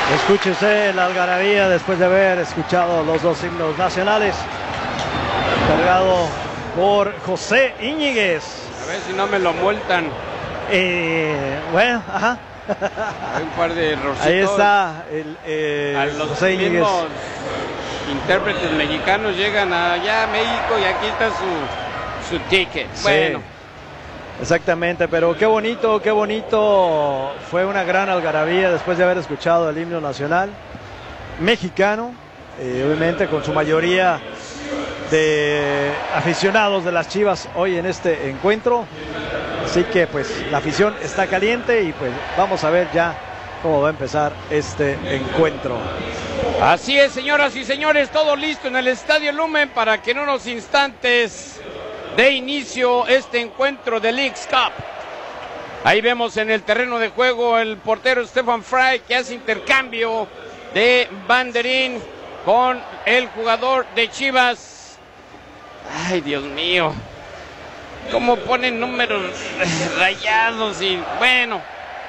Escúchese la algarabía después de haber escuchado los dos himnos nacionales, cargado por José Íñiguez. A ver si no me lo multan. Bueno, ajá. Hay un par de errorcitos. Ahí está a los José Íñiguez. mismos intérpretes mexicanos llegan allá a México y aquí está su ticket. Sí. Bueno. Exactamente, pero qué bonito, fue una gran algarabía después de haber escuchado el himno nacional mexicano, obviamente con su mayoría de aficionados de las Chivas hoy en este encuentro, así que pues la afición está caliente y pues vamos a ver ya cómo va a empezar este encuentro. Así es, señoras y señores, todo listo en el Estadio Lumen para que en unos instantes de inicio este encuentro de Leagues Cup. Ahí vemos en el terreno de juego el portero Stefan Fry que hace intercambio de banderín con el jugador de Chivas. Ay, Dios mío, cómo ponen números rayados y bueno,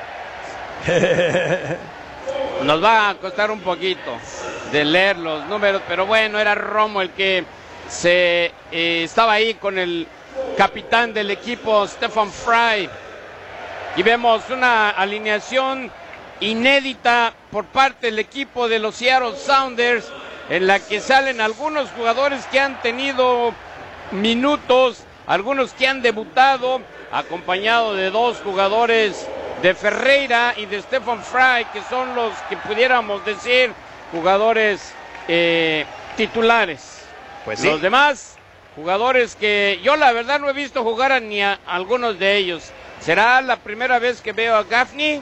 nos va a costar un poquito de leer los números, pero bueno, era Romo el que estaba ahí con el capitán del equipo, Stefan Fry, y vemos una alineación inédita por parte del equipo de los Seattle Sounders, en la que salen algunos jugadores que han tenido minutos, algunos que han debutado, acompañado de dos jugadores de Ferreira y de Stefan Fry, que son los que pudiéramos decir jugadores titulares. Pues sí. Los demás jugadores que yo la verdad no he visto jugar ni a algunos de ellos. Será la primera vez que veo a Gaffney,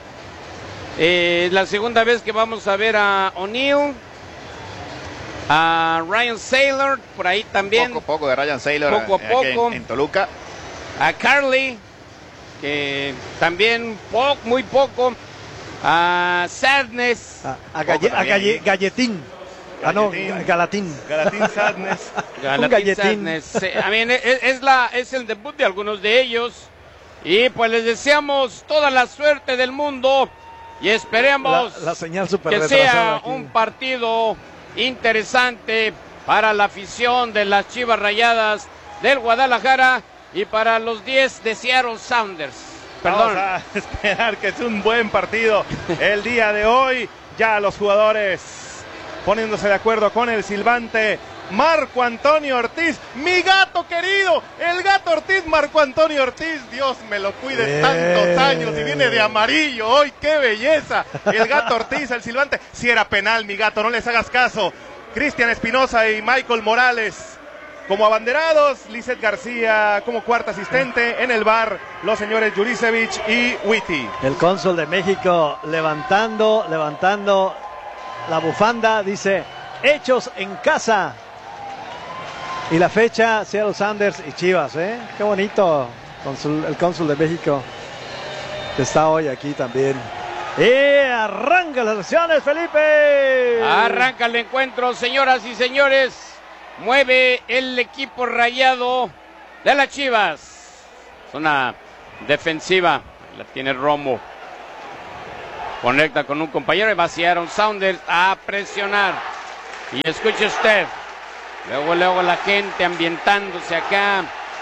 la segunda vez que vamos a ver a O'Neill, a Ryan Saylor, por ahí también. Poco de Ryan Saylor poco a poco. En Toluca. A Carly, que también muy poco. A Sadness. A Galletín. Ah, no, Galatín. Galatín Sadness. Galatín Sadness. Es el debut de algunos de ellos. Y pues les deseamos toda la suerte del mundo. Y esperemos la señal super que sea un partido interesante para la afición de las Chivas Rayadas del Guadalajara y para los 10 de Seattle Sounders. Vamos a esperar que es un buen partido el día de hoy. Ya los jugadores poniéndose de acuerdo con el silbante Marco Antonio Ortiz, mi gato querido, el gato Ortiz, Marco Antonio Ortiz, Dios me lo cuide tantos años y viene de amarillo hoy, qué belleza, el gato Ortiz, el silbante, si era penal mi gato, no les hagas caso. Cristian Espinosa y Michael Morales como abanderados, Lizeth García como cuarta asistente, en el bar los señores Juricevich y Witty. El cónsul de México levantando la bufanda, dice hechos en casa. Y la fecha, Seattle Sounders y Chivas, qué bonito, el cónsul de México que está hoy aquí también. Y arranca las acciones, Felipe. Arranca el encuentro, señoras y señores. Mueve el equipo rayado de las Chivas. Es una defensiva, la tiene Romo. Conecta con un compañero y va a Seattle Sounders a presionar. Y escuche usted. Luego la gente ambientándose acá.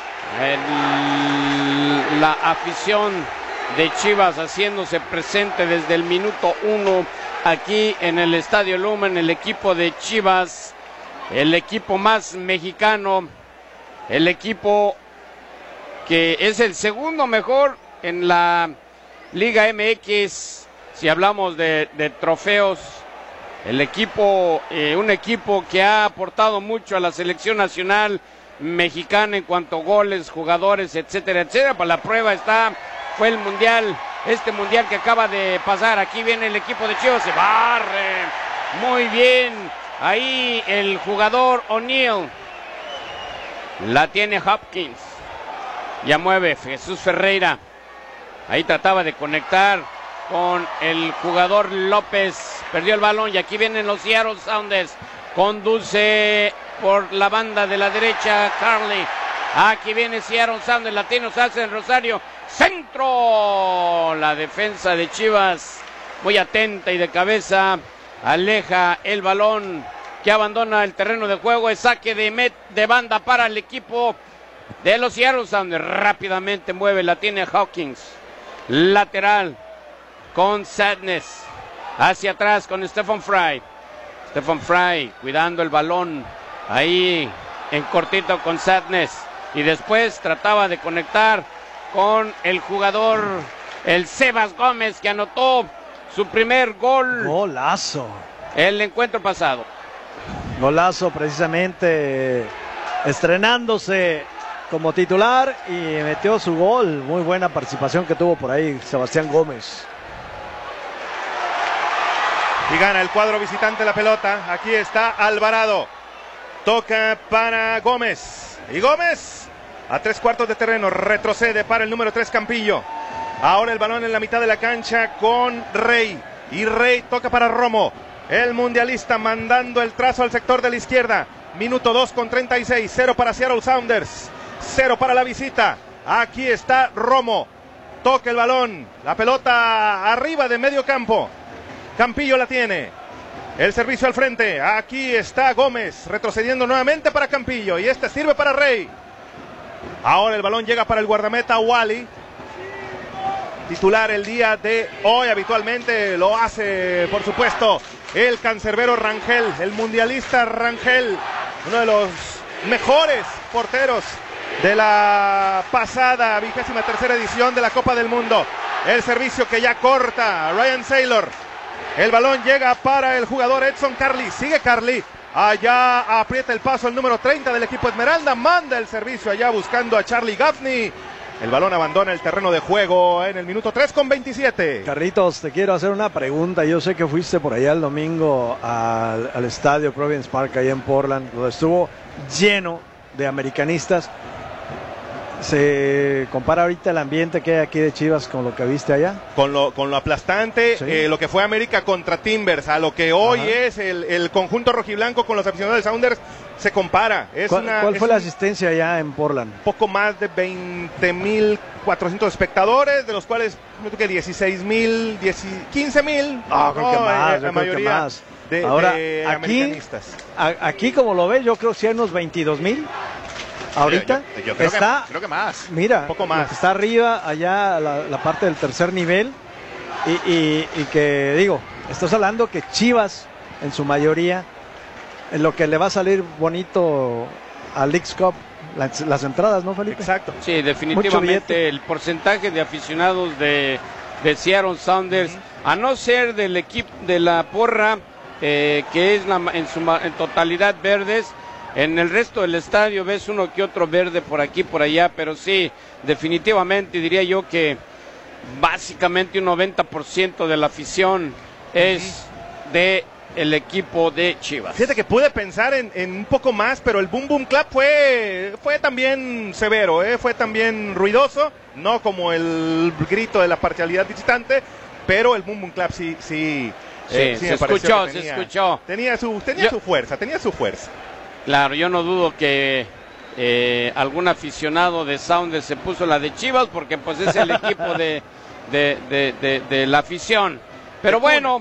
La afición de Chivas haciéndose presente desde el minuto 1 aquí en el Estadio Lumen. El equipo de Chivas, el equipo más mexicano, el equipo que es el segundo mejor en la Liga MX, si hablamos de trofeos. El equipo, un equipo que ha aportado mucho a la selección nacional mexicana en cuanto a goles, jugadores, etcétera, etcétera. Para la prueba fue el mundial, este mundial que acaba de pasar. Aquí viene el equipo de Chivas, se barre muy bien. Ahí el jugador O'Neill, la tiene Hopkins, ya mueve Jesús Ferreira. Ahí trataba de conectar con el jugador López, perdió el balón y aquí vienen los Seattle Sounders, conduce por la banda de la derecha Carly, aquí viene Seattle Sounders, latinos hacen Rosario, centro, la defensa de Chivas muy atenta y de cabeza aleja el balón que abandona el terreno de juego. Es saque de banda para el equipo de los Seattle Sounders. Rápidamente mueve, la tiene Hawkins. Lateral con Sadness. Hacia atrás con Stephen Fry. Stephen Fry cuidando el balón. Ahí en cortito con Sadness. Y después trataba de conectar con el jugador, el Sebas Gómez, que anotó su primer gol. Golazo. El encuentro pasado. Golazo precisamente estrenándose como titular y metió su gol. Muy buena participación que tuvo por ahí Sebastián Gómez. Y gana el cuadro visitante la pelota. Aquí está Alvarado. Toca para Gómez. Y Gómez a 3/4 de terreno. Retrocede para el número 3 Campillo. Ahora el balón en la mitad de la cancha con Rey. Y Rey toca para Romo. El mundialista mandando el trazo al sector de la izquierda. Minuto 2 con 36. 0 para Seattle Sounders. 0 para la visita. Aquí está Romo. Toca el balón. La pelota arriba de medio campo. Campillo la tiene. El servicio al frente. Aquí está Gómez. Retrocediendo nuevamente para Campillo. Y este sirve para Rey. Ahora el balón llega para el guardameta Wally. Titular el día de hoy. Habitualmente lo hace, por supuesto, el cancerbero Rangel. El mundialista Rangel. Uno de los mejores porteros de la pasada 23ª edición de la Copa del Mundo. El servicio que ya corta Ryan Saylor. El balón llega para el jugador Edson Carly. Sigue Carly. Allá aprieta el paso el número 30 del equipo Esmeralda. Manda el servicio allá buscando a Charlie Gaffney. El balón abandona el terreno de juego en el minuto 3 con 27. Carlitos, te quiero hacer una pregunta. Yo sé que fuiste por allá el domingo al estadio Providence Park, ahí en Portland, donde estuvo lleno de americanistas. ¿Se compara ahorita el ambiente que hay aquí de Chivas con lo que viste allá? Con lo aplastante, sí. Lo que fue América contra Timbers, a lo que hoy es el conjunto rojiblanco con los aficionados de Sounders, se compara. ¿Cuál fue la asistencia allá en Portland? Poco más de 20,400 espectadores, de los cuales 16,000, 15,000. Creo que más, la mayoría más. Ahora, de americanistas. Aquí, como lo ves, yo creo que sí hay unos 22,000. Ahorita yo creo, está, creo que más. Mira, un poco más. Está arriba, allá la parte del tercer nivel. Y que digo, estás hablando que Chivas, en su mayoría, en lo que le va a salir bonito al Leagues Cup, las entradas, ¿no, Felipe? Exacto. Sí, definitivamente el porcentaje de aficionados de Seattle Sounders, a no ser del equipo de la porra, que es en totalidad verdes. En el resto del estadio ves uno que otro verde por aquí, por allá, pero sí, definitivamente diría yo que básicamente un 90% de la afición es de el equipo de Chivas. Fíjate que pude pensar en un poco más, pero el Boom Boom Clap fue también severo, fue también ruidoso, no como el grito de la parcialidad visitante, pero el Boom Boom Clap sí se escuchó. Tenía su fuerza. Claro, yo no dudo que algún aficionado de Sounders se puso la de Chivas, porque pues es el equipo de la afición. Pero bueno,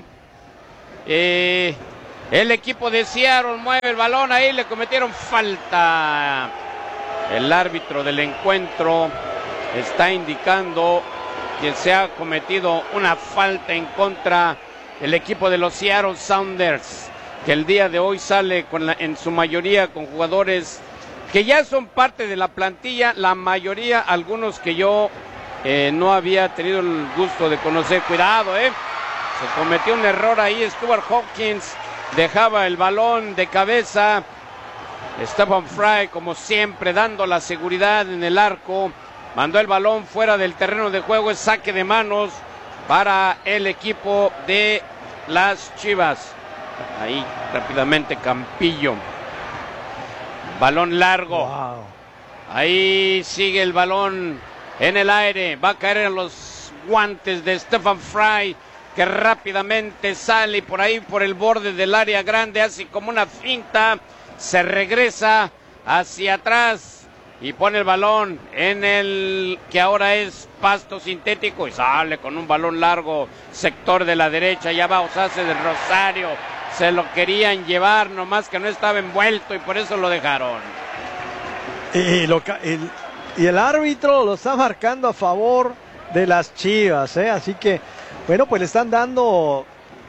el equipo de Seattle mueve el balón, ahí le cometieron falta. El árbitro del encuentro está indicando que se ha cometido una falta en contra del equipo de los Seattle Sounders, que el día de hoy sale en su mayoría con jugadores que ya son parte de la plantilla, la mayoría, algunos que yo no había tenido el gusto de conocer. Cuidado, se cometió un error ahí. Stuart Hawkins dejaba el balón de cabeza. Stephen Fry, como siempre, dando la seguridad en el arco, mandó el balón fuera del terreno de juego. Es saque de manos para el equipo de las Chivas. Ahí rápidamente Campillo. Balón largo. Wow. Ahí sigue el balón en el aire. Va a caer en los guantes de Stephen Fry, que rápidamente sale por ahí por el borde del área grande. Hace como una finta. Se regresa hacia atrás y pone el balón en el que ahora es pasto sintético y sale con un balón largo, sector de la derecha, ya va Osase del Rosario, se lo querían llevar, nomás que no estaba envuelto y por eso lo dejaron. Y el árbitro lo está marcando a favor de las Chivas, así que, bueno, pues le están dando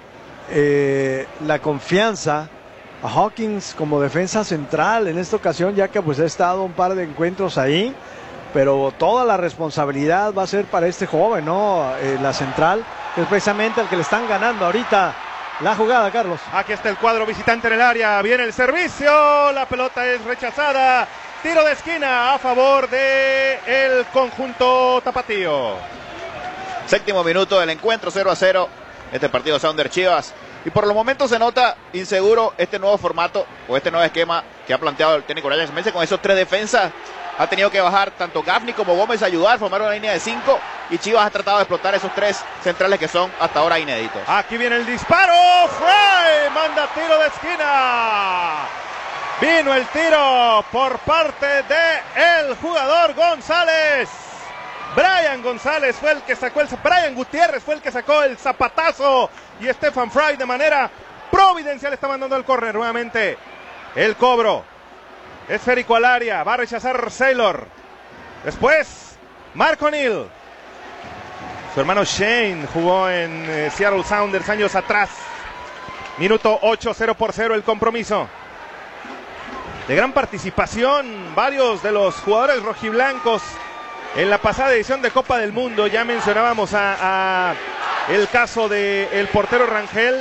la confianza a Hawkins como defensa central en esta ocasión, ya que pues ha estado un par de encuentros ahí, pero toda la responsabilidad va a ser para este joven, ¿no? La central, que es precisamente el que le están ganando ahorita la jugada, Carlos. Aquí está el cuadro visitante en el área, viene el servicio, la pelota es rechazada, tiro de esquina a favor de el conjunto tapatío. Séptimo minuto del encuentro, 0-0, este partido Sounders Chivas. Y por los momentos se nota inseguro este nuevo formato o este nuevo esquema que ha planteado el técnico Ryan Smith con esos tres defensas. Ha tenido que bajar tanto Gaffney como Gómez a ayudar, formar una línea de 5 y Chivas ha tratado de explotar esos tres centrales que son hasta ahora inéditos. Aquí viene el disparo, Fry manda tiro de esquina. Vino el tiro por parte de el jugador González. Brian González fue el que sacó Brian Gutiérrez fue el que sacó el zapatazo y Stefan Fry de manera providencial está mandando el córner nuevamente. El cobro esférico al área, va a rechazar Saylor. Después Mark O'Neill. Su hermano Shane jugó en Seattle Sounders años atrás. Minuto 8, 0-0 el compromiso. De gran participación varios de los jugadores rojiblancos en la pasada edición de Copa del Mundo. Ya mencionábamos el caso del portero Rangel.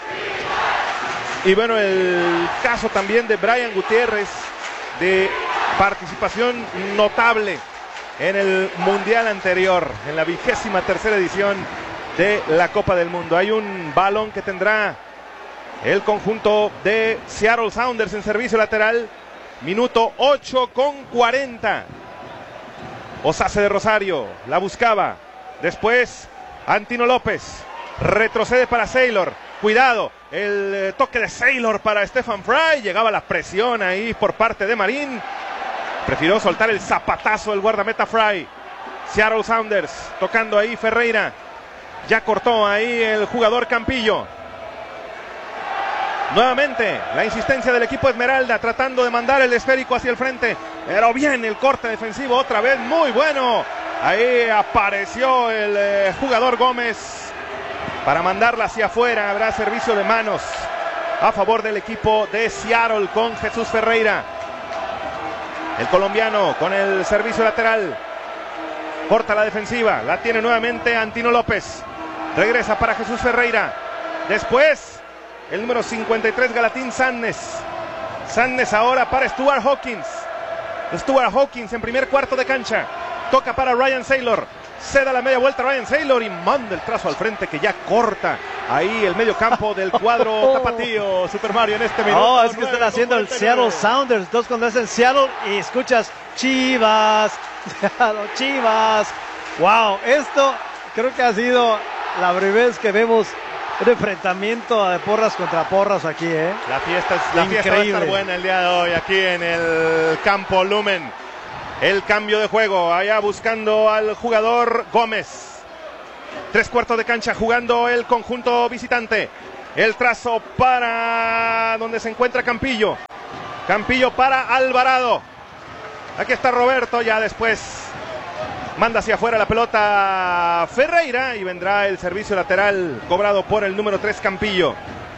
Y bueno, el caso también de Brian Gutiérrez, de participación notable en el Mundial anterior, en la 23ª edición de la Copa del Mundo. Hay un balón que tendrá el conjunto de Seattle Sounders en servicio lateral. Minuto 8:40. Osase de Rosario, la buscaba. Después, Antino López. Retrocede para Saylor. Cuidado, el toque de Saylor para Stefan Fry. Llegaba la presión ahí por parte de Marín. Prefirió soltar el zapatazo del guardameta Fry. Seattle Sounders, tocando ahí Ferreira. Ya cortó ahí el jugador Campillo. Nuevamente, la insistencia del equipo Esmeralda, tratando de mandar el esférico hacia el frente. Pero bien el corte defensivo, otra vez muy bueno. Ahí apareció el jugador Gómez para mandarla hacia afuera. Habrá servicio de manos a favor del equipo de Seattle con Jesús Ferreira. El colombiano con el servicio lateral. Corta la defensiva, la tiene nuevamente Antino López. Regresa para Jesús Ferreira. Después el número 53, Galatín Sannes. Sannes ahora para Stuart Hawkins. Stuart Hawkins en primer cuarto de cancha. Toca para Ryan Saylor. Se da la media vuelta Ryan Saylor y manda el trazo al frente que ya corta ahí el medio campo del cuadro tapatío. Super Mario en este minuto. No, es que están haciendo el Seattle Sounders. Entonces cuando hacen Seattle y escuchas Chivas, Chivas. Wow, esto creo que ha sido la primera vez que vemos un enfrentamiento de porras contra porras aquí, La fiesta va a estar buena el día de hoy aquí en el campo Lumen. El cambio de juego, allá buscando al jugador Gómez. 3/4 de cancha jugando el conjunto visitante. El trazo para donde se encuentra Campillo. Campillo para Alvarado. Aquí está Roberto, ya después manda hacia afuera la pelota Ferreira y vendrá el servicio lateral cobrado por el número 3 Campillo.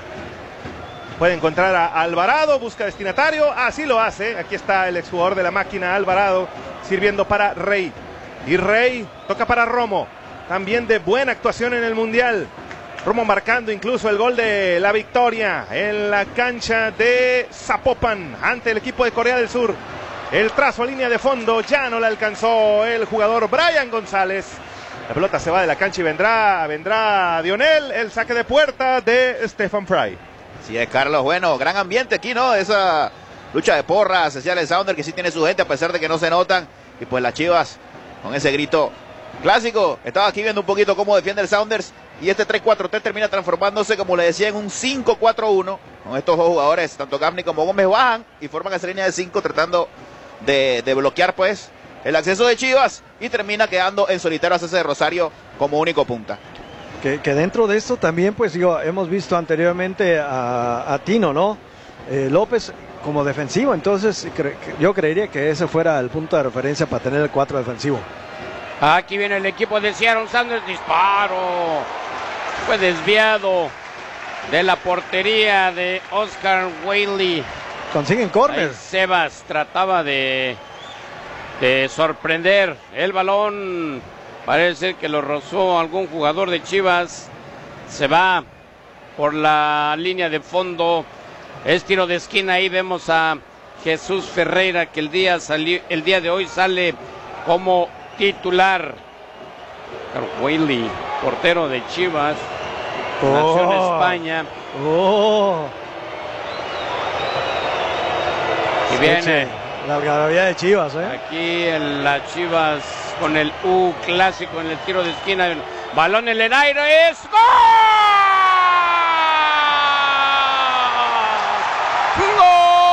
Puede encontrar a Alvarado, busca destinatario, así lo hace. Aquí está el exjugador de la máquina Alvarado sirviendo para Rey. Y Rey toca para Romo, también de buena actuación en el Mundial. Romo marcando incluso el gol de la victoria en la cancha de Zapopan ante el equipo de Corea del Sur. El trazo a línea de fondo ya no le alcanzó el jugador Brian González. La pelota se va de la cancha y vendrá Dionel, el saque de puerta de Stefan Fry. Sí, es Carlos, bueno, gran ambiente aquí, ¿no? Esa lucha de porras, Seattle Sounders que sí tiene su gente a pesar de que no se notan. Y pues las Chivas con ese grito clásico. Estaba aquí viendo un poquito cómo defiende el Sounders y este 3-4-3 termina transformándose, como le decía, en un 5-4-1. Con estos dos jugadores, tanto Gaffney como Gómez, bajan y forman esa línea de 5 tratando de bloquear pues el acceso de Chivas y termina quedando en solitario a César de Rosario como único punta. Que dentro de esto también, pues digo, hemos visto anteriormente a Tino, ¿no? López como defensivo, entonces yo creería que ese fuera el punto de referencia para tener el 4 defensivo. Aquí viene el equipo de Seattle Sounders, disparo. Fue desviado de la portería de Oscar Whaley. Consiguen córner. Sebas trataba de sorprender el balón. Parece ser que lo rozó algún jugador de Chivas. Se va por la línea de fondo. Es tiro de esquina. Ahí vemos a Jesús Ferreira que el día de hoy sale como titular. Whaley, portero de Chivas. Nació en España. Y viene la algarabía de Chivas, aquí en las Chivas con el U clásico en el tiro de esquina. Balón en el aire, es ¡gol! ¡Gol!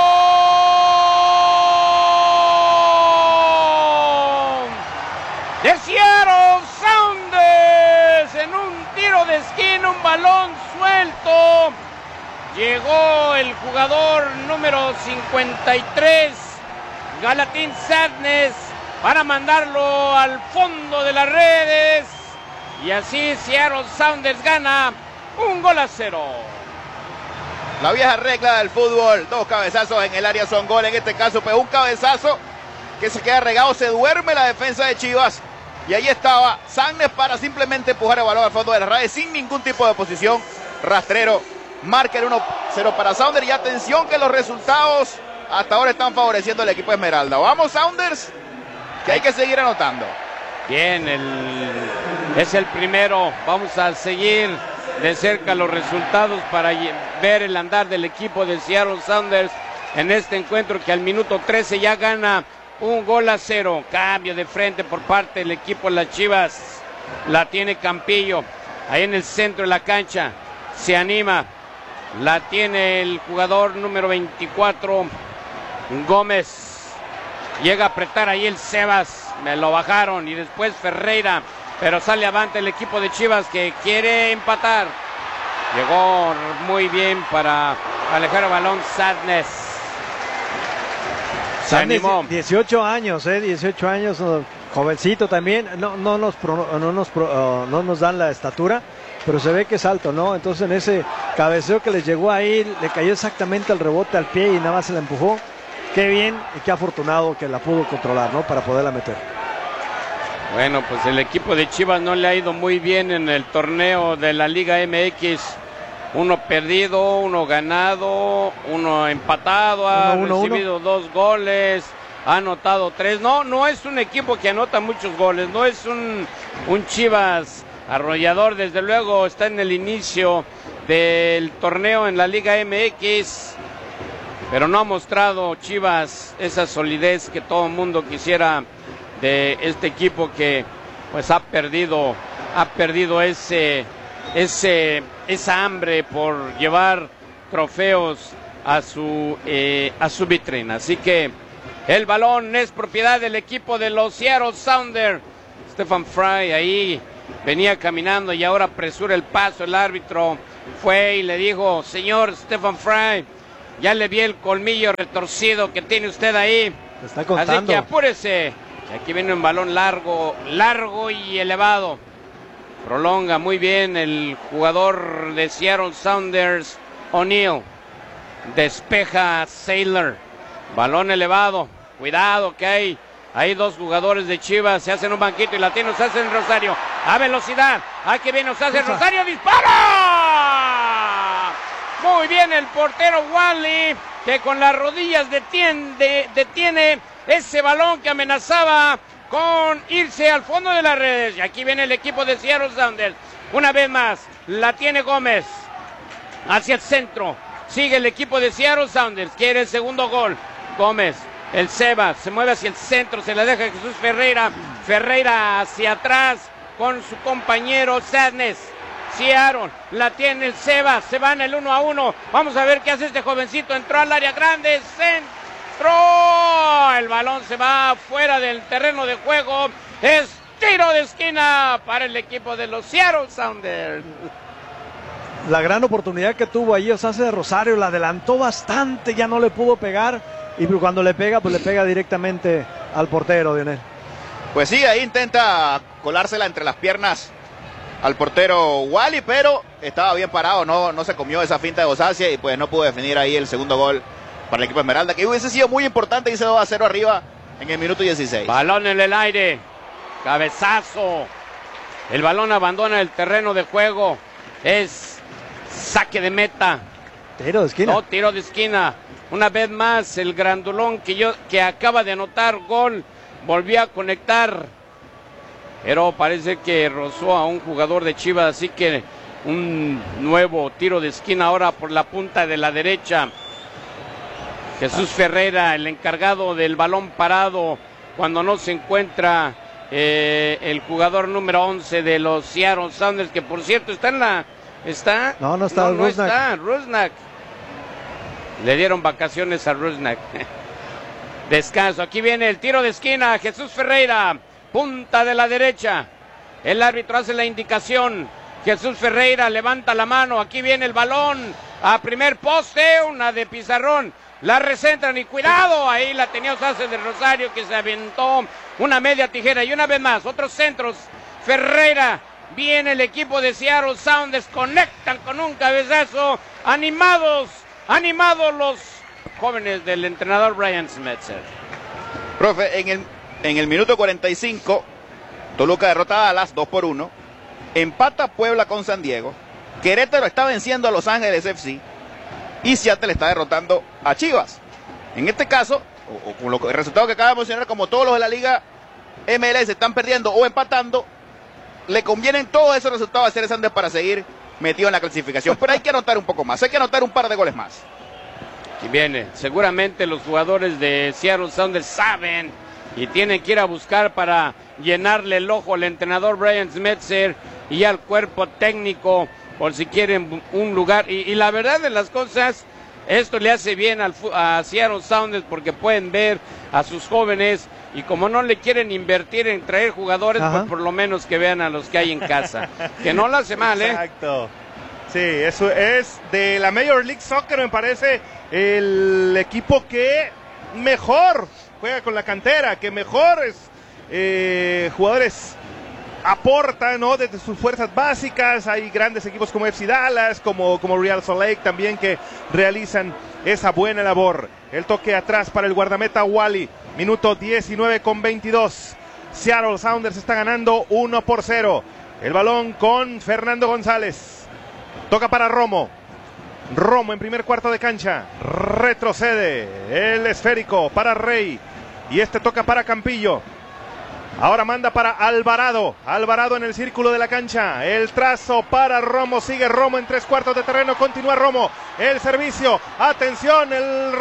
De Seattle Sounders en un tiro de esquina, un balón suelto. Llegó el jugador número 53, Galatín Sadness, para mandarlo al fondo de las redes. Y así Seattle Sounders gana 1-0. La vieja regla del fútbol, 2 cabezazos en el área son gol. En este caso, pues un cabezazo que se queda regado, se duerme la defensa de Chivas. Y ahí estaba Sadness para simplemente empujar el balón al fondo de las redes sin ningún tipo de posición. Rastrero marca el 1-0 para Sounders. Y atención que los resultados hasta ahora están favoreciendo al equipo Esmeralda. Vamos Sounders, que hay que seguir anotando. Bien, es el primero. Vamos a seguir de cerca los resultados para ver el andar del equipo de Seattle Sounders en este encuentro que al minuto 13 ya gana 1-0. Cambio de frente por parte del equipo de las Chivas. La tiene Campillo ahí en el centro de la cancha. Se anima. La tiene el jugador número 24, Gómez. Llega a apretar ahí el Sebas. Me lo bajaron. Y después Ferreira. Pero sale avante el equipo de Chivas que quiere empatar. Llegó muy bien para alejar el balón Sadness. Se animó. 18 años, 18 años, jovencito también. No nos dan la estatura, pero se ve que es alto, ¿no? Entonces en ese cabeceo que les llegó ahí, le cayó exactamente el rebote al pie y nada más se la empujó. Qué bien y qué afortunado que la pudo controlar, ¿no? Para poderla meter. Bueno, pues el equipo de Chivas no le ha ido muy bien en el torneo de la Liga MX. 1 perdido, 1 ganado, 1 empatado, ha recibido 2 goles, ha anotado 3. No es un equipo que anota muchos goles, no es un Chivas arrollador, desde luego está en el inicio del torneo en la Liga MX, pero no ha mostrado Chivas esa solidez que todo el mundo quisiera de este equipo que pues ha perdido esa hambre por llevar trofeos a su vitrina. Así que el balón es propiedad del equipo de los Seattle Sounders. Stephen Fry ahí venía caminando y ahora apresura el paso. El árbitro fue y le dijo: señor Stephen Fry, ya le vi el colmillo retorcido que tiene usted ahí. Está contando. Así que apúrese. Y aquí viene un balón largo y elevado. Prolonga muy bien el jugador de Seattle Sounders, O'Neal. Despeja Sailor. Balón elevado. Cuidado que hay 2 jugadores de Chivas. Se hacen un banquito y latinos se hacen Rosario. A velocidad. Aquí viene Osace Rosario. ¡Dispara! Muy bien el portero Wally, que con las rodillas detiene ese balón que amenazaba con irse al fondo de las redes. Y aquí viene el equipo de Seattle Sounders. Una vez más, la tiene Gómez. Hacia el centro. Sigue el equipo de Seattle Sounders. Quiere el segundo gol. Gómez, el Seba, se mueve hacia el centro. Se la deja Jesús Ferreira. Ferreira hacia atrás con su compañero Sadness. Seattle, la tiene el Seba. Se van el 1-1. Vamos a ver qué hace este jovencito. Entró al área grande. centro. El balón se va fuera del terreno de juego. Es tiro de esquina para el equipo de los Seattle Sounders. La gran oportunidad que tuvo ahí Osase de Rosario, la adelantó bastante, ya no le pudo pegar. Y cuando le pega, pues le pega directamente al portero, Dionel. Pues sí, ahí intenta colársela entre las piernas al portero Wally, pero estaba bien parado, no se comió esa finta de Osasia y pues no pudo definir ahí el segundo gol para el equipo Esmeralda, que hubiese sido muy importante, irse 2-0 arriba en el minuto 16. Balón en el aire, cabezazo. El balón abandona el terreno de juego. Es saque de meta. Tiro de esquina. No, tiro de esquina. Una vez más el grandulón que acaba de anotar gol volvió a conectar. Pero parece que rozó a un jugador de Chivas, así que un nuevo tiro de esquina ahora por la punta de la derecha. Jesús Ferreira, el encargado del balón parado cuando no se encuentra el jugador número 11 de los Seattle Sounders, que por cierto está en la... ¿Está? No está, no está, Rusnak. Le dieron vacaciones a Rusnak. Descanso, aquí viene el tiro de esquina, Jesús Ferreira, punta de la derecha. El árbitro hace la indicación. Jesús Ferreira levanta la mano, aquí viene el balón a primer poste, una de Pizarrón. La recentran y cuidado, ahí la tenía Osase de Rosario que se aventó una media tijera y una vez más, otros centros. Ferreira, viene el equipo de Seattle Sounders, conectan con un cabezazo, animados los jóvenes del entrenador Brian Schmetzer. Profe, en el minuto 45, Toluca derrota a Dallas 2-1, empata Puebla con San Diego, Querétaro está venciendo a Los Ángeles FC y Seattle está derrotando a Chivas. En este caso, o con el resultado que acaba de mencionar, como todos los de la Liga MLS están perdiendo o empatando, le convienen todos esos resultados a Seattle Sounders para seguir metido en la clasificación. Pero hay que anotar un poco más, hay que anotar un par de goles más. Y viene, seguramente los jugadores de Seattle Sounders saben y tienen que ir a buscar para llenarle el ojo al entrenador Brian Schmetzer y al cuerpo técnico por si quieren un lugar. Y la verdad de las cosas, esto le hace bien a Seattle Sounders porque pueden ver a sus jóvenes y como no le quieren invertir en traer jugadores, pues por lo menos que vean a los que hay en casa. Que no lo hace mal, Exacto. Sí, eso es de la Major League Soccer, me parece el equipo que mejor juega con la cantera, que mejores jugadores aporta, ¿no? Desde sus fuerzas básicas. Hay grandes equipos como FC Dallas, como Real Salt Lake también, que realizan esa buena labor. El toque atrás para el guardameta Wally, minuto 19:22. Seattle Sounders está ganando 1-0. El balón con Fernando González. Toca para Romo. Romo en primer cuarto de cancha. Retrocede. El esférico para Rey. Y este toca para Campillo. Ahora manda para Alvarado. Alvarado en el círculo de la cancha. El trazo para Romo. Sigue Romo en tres cuartos de terreno. Continúa Romo. El servicio. Atención. El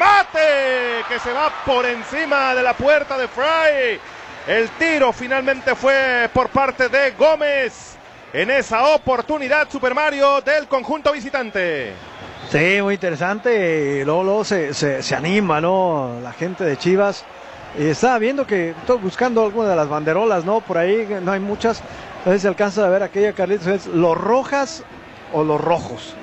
remate que se va por encima de la puerta de Fry. El tiro finalmente fue por parte de Gómez. En esa oportunidad, Super Mario, del conjunto visitante. Sí, muy interesante. Luego se anima, ¿no? La gente de Chivas. Estaba viendo que estoy buscando alguna de las banderolas, ¿no? Por ahí no hay muchas. A ver si alcanza a ver aquella, Carlitos, ¿es los rojas o los rojos?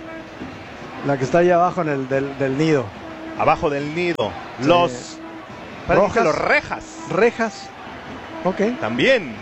La que está ahí abajo en el del nido. Abajo del nido. Los rojas. Los rejas. Rejas. Ok. También.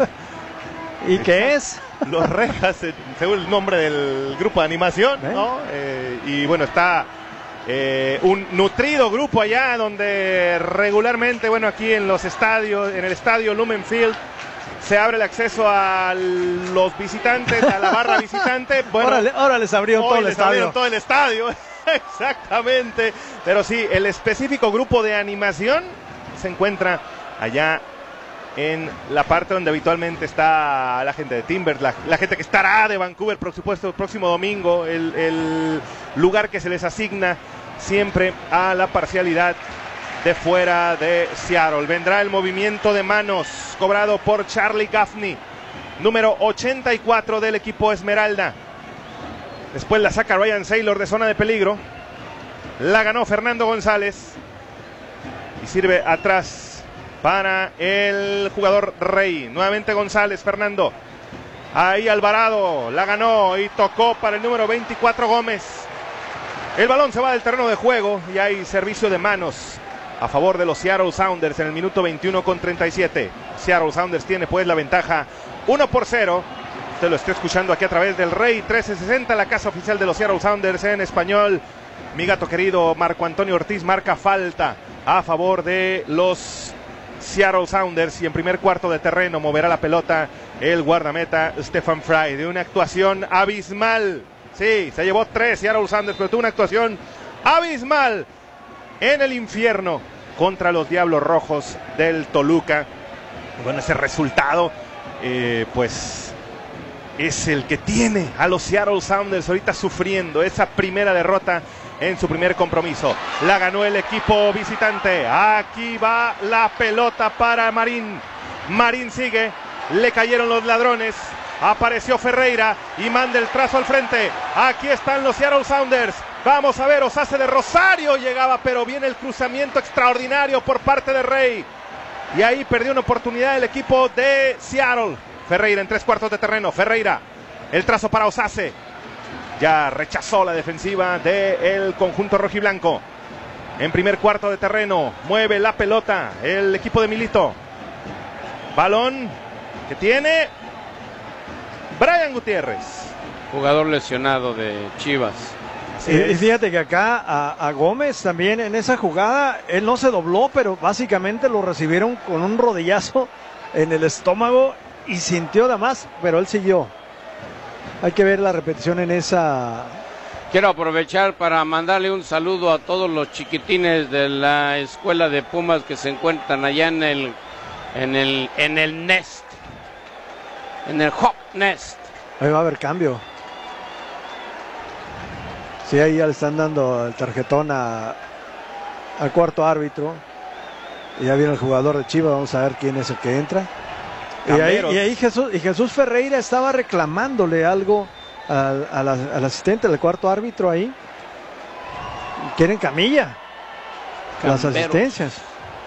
¿Y qué es? Los rejas, según el nombre del grupo de animación, ¿no? Y bueno, está un nutrido grupo allá donde regularmente, bueno, aquí en los estadios, en el estadio Lumen Field, se abre el acceso a los visitantes, a la barra visitante. Bueno, ahora les abrieron todo el estadio. Abrieron todo el estadio, exactamente. Pero sí, el específico grupo de animación se encuentra allá en la parte donde habitualmente está la gente de Timbers, la gente que estará de Vancouver, por supuesto, el próximo domingo, el lugar que se les asigna siempre a la parcialidad de fuera de Seattle. Vendrá el movimiento de manos cobrado por Charlie Gaffney, número 84 del equipo Esmeralda. Después la saca Ryan Saylor de zona de peligro. La ganó Fernando González. y sirve atrás para el jugador Rey. Nuevamente González, Fernando. Ahí Alvarado la ganó y tocó para el número 24 Gómez. El balón se va del terreno de juego y hay servicio de manos a favor de los Seattle Sounders en el minuto 21 con 37. Seattle Sounders tiene pues la ventaja 1-0. Usted lo está escuchando aquí a través del Rey 1360, la casa oficial de los Seattle Sounders en español. Mi gato querido Marco Antonio Ortiz marca falta a favor de los Seattle Sounders y en primer cuarto de terreno moverá la pelota el guardameta Stephen Fry de una actuación abismal. Sí, se llevó 3 Seattle Sounders, pero tuvo una actuación abismal en el infierno contra los Diablos Rojos del Toluca. Bueno, ese resultado pues es el que tiene a los Seattle Sounders ahorita sufriendo esa primera derrota en su primer compromiso. La ganó el equipo visitante. Aquí va la pelota para Marín. Marín sigue, le cayeron los ladrones. Apareció Ferreira y manda el trazo al frente. Aquí están los Seattle Sounders. Vamos a ver, Osase de Rosario llegaba, pero viene el cruzamiento extraordinario por parte de Rey. Y ahí perdió una oportunidad el equipo de Seattle. Ferreira en 3/4 de terreno. Ferreira, el trazo para Osase. Ya rechazó la defensiva del conjunto rojiblanco. En primer cuarto de terreno, mueve la pelota el equipo de Milito. Balón que tiene Brian Gutiérrez. Jugador lesionado de Chivas. Y fíjate que acá a Gómez también en esa jugada, él no se dobló, pero básicamente lo recibieron con un rodillazo en el estómago y sintió nada más, pero él siguió. Hay que ver la repetición en esa. Quiero aprovechar para mandarle un saludo a todos los chiquitines de la escuela de Pumas que se encuentran allá en el Nest, en el Hop Nest. Ahí va a haber cambio. Sí, ahí ya le están dando el tarjetón al cuarto árbitro. Y ya viene el jugador de Chivas, vamos a ver quién es el que entra. Y ahí Jesús Ferreira estaba reclamándole algo al asistente del cuarto árbitro ahí. Quieren camilla. Las asistencias.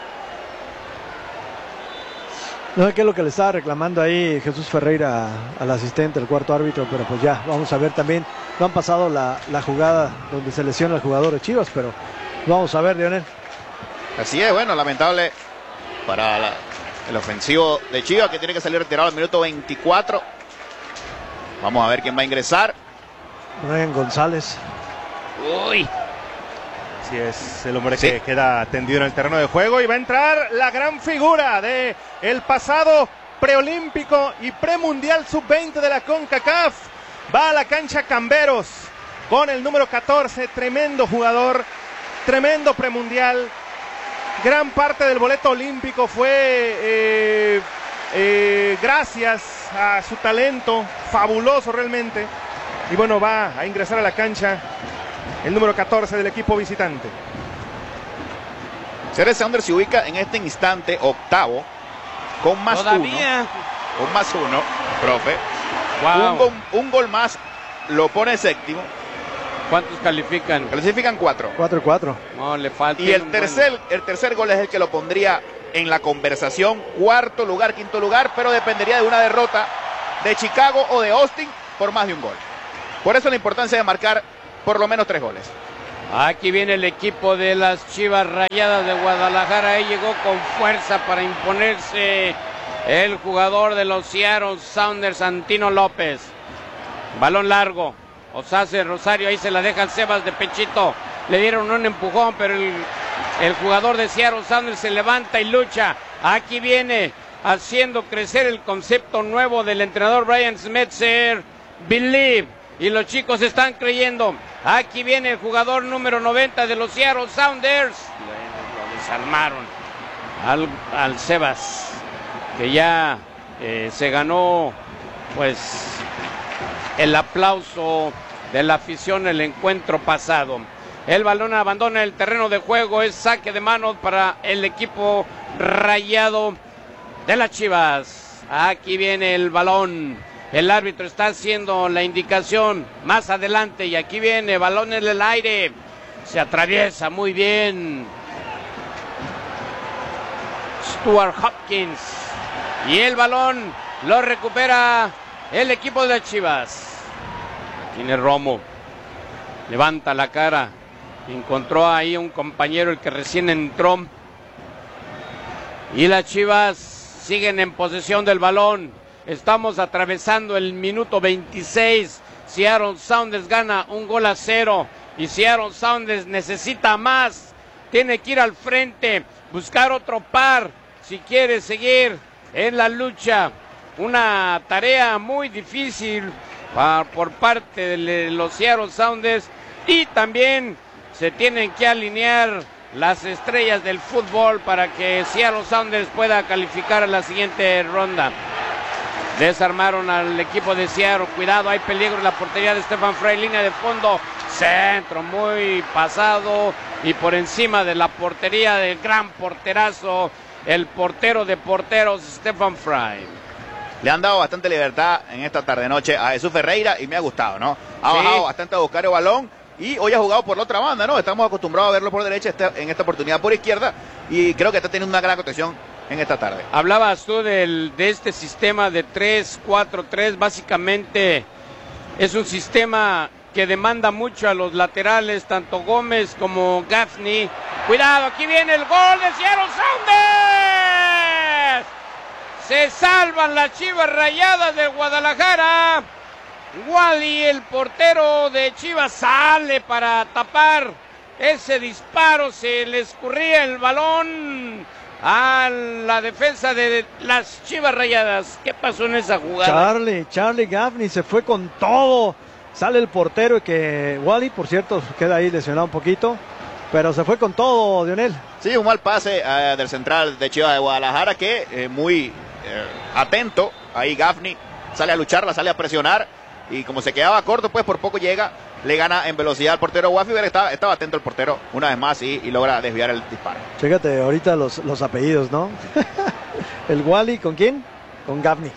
No sé qué es lo que le estaba reclamando ahí Jesús Ferreira al asistente del cuarto árbitro, pero pues ya, vamos a ver también. No han pasado la jugada donde se lesiona el jugador de Chivas, pero vamos a ver, Lionel. Así es, bueno, lamentable para el ofensivo de Chivas, que tiene que salir retirado al minuto 24. Vamos a ver quién va a ingresar. Brian González. Uy. Sí, es el hombre que queda tendido en el terreno de juego y va a entrar la gran figura de el pasado preolímpico y premundial sub-20 de la CONCACAF. Va a la cancha Camberos con el número 14, tremendo jugador, tremendo premundial. Gran parte del boleto olímpico fue gracias a su talento, fabuloso realmente. Y bueno, va a ingresar a la cancha el número 14 del equipo visitante. Seattle Sounders se ubica en este instante octavo con más Todavía. Con más uno, profe. Wow. Un gol más lo pone séptimo. ¿Cuántos califican? Clasifican 4. 4-4. No, le falta. Y el tercer gol es el que lo pondría en la conversación. Cuarto lugar, quinto lugar, pero dependería de una derrota de Chicago o de Austin por más de un gol. Por eso la importancia de marcar por lo menos 3 goles. Aquí viene el equipo de las Chivas Rayadas de Guadalajara. Ahí llegó con fuerza para imponerse el jugador de los Seattle Sounders, Santino López. Balón largo. Osase Rosario, ahí se la deja al Sebas de pechito. Le dieron un empujón, pero el jugador de Seattle Sounders se levanta y lucha. Aquí viene haciendo crecer el concepto nuevo del entrenador Brian Schmetzer. Believe. Y los chicos están creyendo. Aquí viene el jugador número 90 de los Seattle Sounders. Lo desarmaron al Sebas, que ya se ganó pues el aplauso de la afición el encuentro pasado. El balón abandona el terreno de juego, es saque de manos para el equipo rayado de las Chivas. Aquí viene el balón. El árbitro está haciendo la indicación más adelante y aquí viene, balón en el aire. Se atraviesa muy bien Stuart Hopkins. Y el balón lo recupera el equipo de Chivas. Tiene Romo. Levanta la cara. Encontró ahí un compañero, el que recién entró. Y las Chivas siguen en posesión del balón. Estamos atravesando el minuto 26. Seattle Sounders gana 1-0. Y Seattle Sounders necesita más. Tiene que ir al frente, buscar otro par si quiere seguir en la lucha. Una tarea muy difícil por parte de los Seattle Sounders. Y también se tienen que alinear las estrellas del fútbol para que Seattle Sounders pueda calificar a la siguiente ronda. Desarmaron al equipo de Seattle. Cuidado, hay peligro en la portería de Stephen Fry. Línea de fondo, centro muy pasado y por encima de la portería del gran porterazo, el portero de porteros, Stephen Fry. Le han dado bastante libertad en esta tarde-noche a Jesús Ferreira y me ha gustado, ¿no? Ha bajado bastante a buscar el balón y hoy ha jugado por la otra banda, ¿no? Estamos acostumbrados a verlo por derecha, en esta oportunidad por izquierda, y creo que está teniendo una gran actuación en esta tarde. Hablabas tú de este sistema de 3-4-3, básicamente es un sistema que demanda mucho a los laterales, tanto Gómez como Gaffney. Cuidado, aquí viene el gol de Seattle Sounders. Se salvan las Chivas Rayadas de Guadalajara. Wally, el portero de Chivas, sale para tapar ese disparo. Se le escurría el balón a la defensa de las Chivas Rayadas. ¿Qué pasó en esa jugada? Charlie Gaffney se fue con todo. Sale el portero y que Wally, por cierto, queda ahí lesionado un poquito, pero se fue con todo, Dionel. Sí, un mal pase del central de Chivas de Guadalajara que muy atento. Ahí Gaffney sale a lucharla, sale a presionar y como se quedaba corto, pues por poco llega, le gana en velocidad al portero Waffiber. Estaba atento el portero una vez más y logra desviar el disparo. Fíjate ahorita los apellidos, ¿no? El Wally, ¿con quién? Con Gaffney.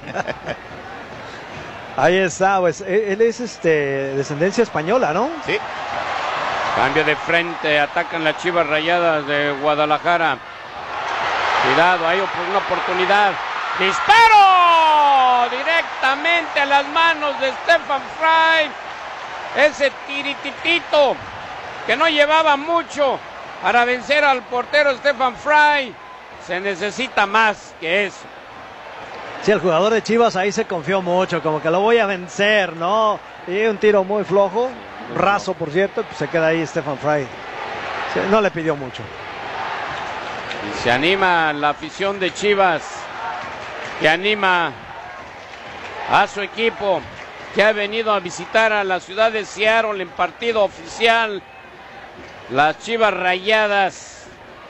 Ahí está, pues él es descendencia española, ¿no? Sí. Cambio de frente, atacan las Chivas Rayadas de Guadalajara. Cuidado, hay una oportunidad. ¡Disparo! Directamente a las manos de Stephen Fry. Ese tirititito que no llevaba mucho para vencer al portero Stephen Fry. Se necesita más que eso. Sí, el jugador de Chivas ahí se confió mucho, como que lo voy a vencer, ¿no? Y un tiro muy flojo, raso por cierto, pues se queda ahí Stephen Fry. Sí, no le pidió mucho. Y se anima la afición de Chivas, que anima a su equipo, que ha venido a visitar a la ciudad de Seattle en partido oficial. Las Chivas Rayadas.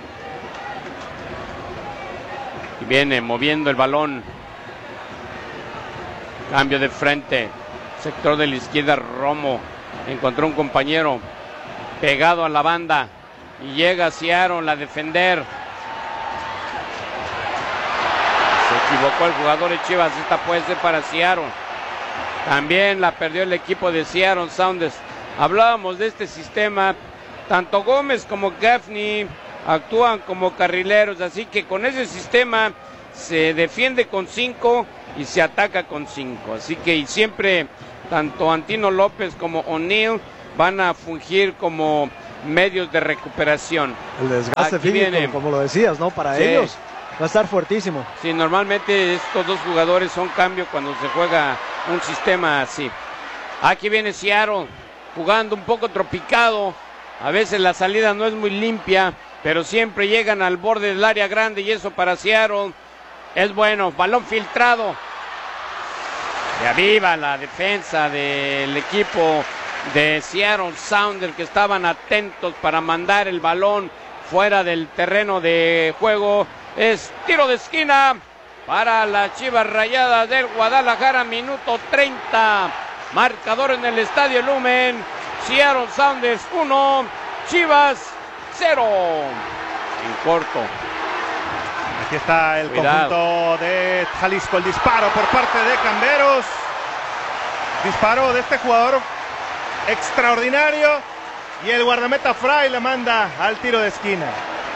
Y viene moviendo el balón. Cambio de frente, sector de la izquierda, Romo encontró un compañero pegado a la banda y llega Seattle a defender. Se equivocó el jugador de Chivas, esta puede ser para Seattle. También la perdió el equipo de Seattle Sounders. Hablábamos de este sistema, tanto Gómez como Gaffney actúan como carrileros, así que con ese sistema se defiende con 5 y se ataca con 5, así que y siempre tanto Antino López como O'Neill van a fungir como medios de recuperación. El desgaste Aquí físico, viene, como lo decías, ¿no? Para ellos va a estar fuertísimo. Sí, normalmente estos dos jugadores son cambio cuando se juega un sistema así. Aquí viene Seattle jugando un poco tropicado, a veces la salida no es muy limpia, pero siempre llegan al borde del área grande y eso para Seattle es bueno. Balón filtrado. Y aviva la defensa del equipo de Seattle Sounders, que estaban atentos para mandar el balón fuera del terreno de juego. Es tiro de esquina para las Chivas Rayadas del Guadalajara, minuto 30. Marcador en el Estadio Lumen. Seattle Sounders 1, Chivas 0. En corto. Aquí está el conjunto de Jalisco, el disparo por parte de Camberos. Disparo de este jugador extraordinario y el guardameta Fry le manda al tiro de esquina.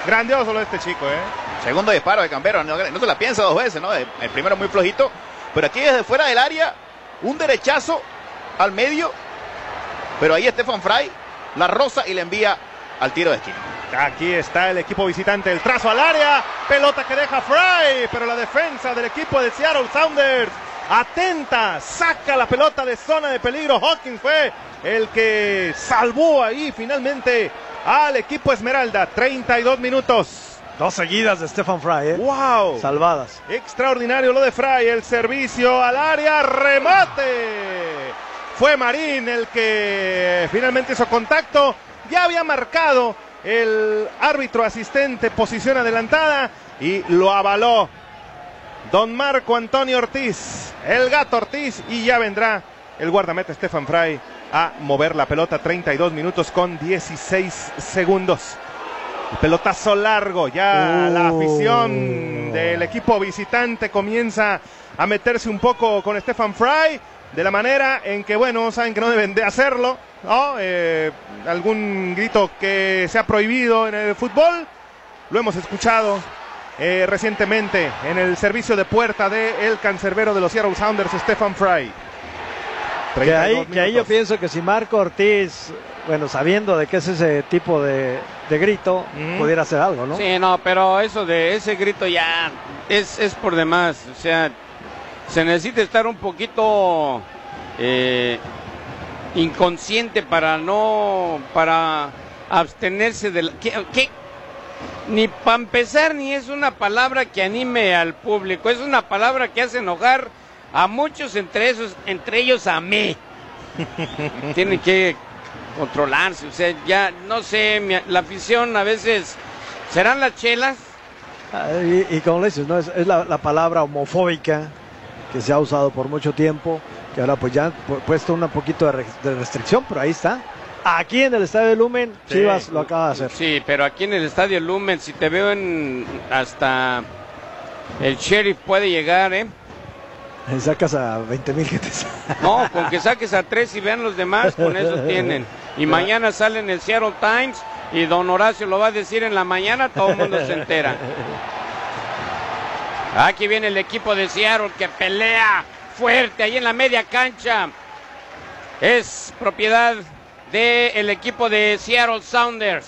Grandioso lo de este chico, Segundo disparo de Cambero, no se la piensa dos veces, ¿no? El primero muy flojito, pero aquí desde fuera del área, un derechazo al medio, pero ahí Stefan Frei la roza y le envía al tiro de esquina. Aquí está el equipo visitante, el trazo al área, pelota que deja Frei, pero la defensa del equipo de Seattle Sounders, atenta, saca la pelota de zona de peligro. Hawkins fue el que salvó ahí finalmente al equipo Esmeralda. 32 minutos. 2 seguidas de Stefan Frei, ¡Wow! Salvadas. Extraordinario lo de Frei, el servicio al área, remate. Fue Marín el que finalmente hizo contacto. Ya había marcado el árbitro asistente posición adelantada y lo avaló don Marco Antonio Ortiz, el Gato Ortiz, y ya vendrá el guardameta Stefan Frei a mover la pelota. 32 minutos con 16 segundos. El pelotazo largo, ya la afición del equipo visitante comienza a meterse un poco con Stefan Frei, de la manera en que, bueno, saben que no deben de hacerlo, ¿no? Algún grito que se ha prohibido en el fútbol, lo hemos escuchado recientemente en el servicio de puerta del cancerbero de los Seattle Sounders, Stefan Frei. Que ahí yo pienso que si Marco Ortiz, bueno, sabiendo de qué es ese tipo de grito, pudiera hacer algo, ¿no? Sí, no, pero eso de ese grito ya es por demás. O sea, se necesita estar un poquito inconsciente para abstenerse de la, ¿qué? Ni para empezar, ni es una palabra que anime al público, es una palabra que hace enojar a muchos, entre ellos a mí. Tienen que controlarse, o sea, ya no sé, la afición a veces, ¿serán las chelas? Y como le dices, ¿no? Es la palabra homofóbica que se ha usado por mucho tiempo, que ahora pues ya han puesto un poquito de restricción, pero ahí está. Aquí en el Estadio Lumen, sí. Chivas lo acaba de hacer. Sí, pero aquí en el Estadio Lumen, si te veo hasta el sheriff puede llegar, Y sacas a 20,000 que te No, con que saques a 3 y vean los demás, con eso tienen. Y mañana sale en el Seattle Times y don Horacio lo va a decir en la mañana, todo el mundo se entera. Aquí viene el equipo de Seattle que pelea fuerte ahí en la media cancha. Es propiedad del equipo de Seattle Sounders.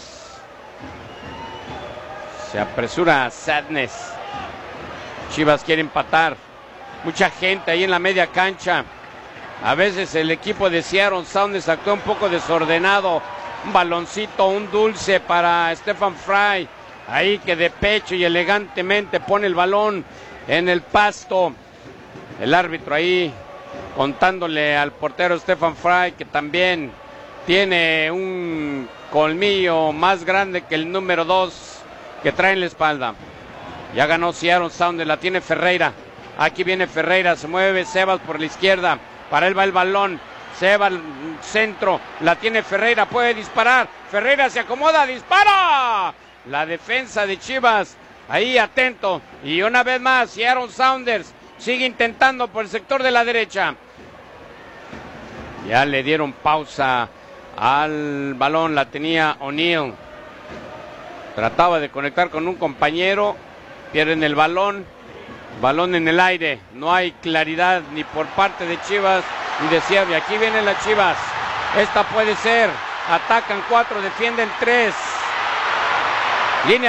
Se apresura Sadness. Chivas quiere empatar. Mucha gente ahí en la media cancha. A veces el equipo de Seattle Sounders actúa un poco desordenado. Un baloncito, un dulce para Stefan Frei. Ahí que de pecho y elegantemente pone el balón en el pasto. El árbitro ahí contándole al portero Stefan Frei que también tiene un colmillo más grande que el número 2 que trae en la espalda. Ya ganó Seattle Sounders, la tiene Ferreira. Aquí viene Ferreira, se mueve Sebas por la izquierda. Para él va el balón. Sebas centro, la tiene Ferreira, puede disparar. Ferreira se acomoda, dispara. La defensa de Chivas ahí atento. Y una vez más, Seattle Sounders sigue intentando por el sector de la derecha. Ya le dieron pausa al balón, la tenía O'Neill. Trataba de conectar con un compañero, pierden el balón. Balón en el aire, no hay claridad ni por parte de Chivas ni de Seattle. Aquí vienen las Chivas, esta puede ser, atacan 4, defienden 3. Línea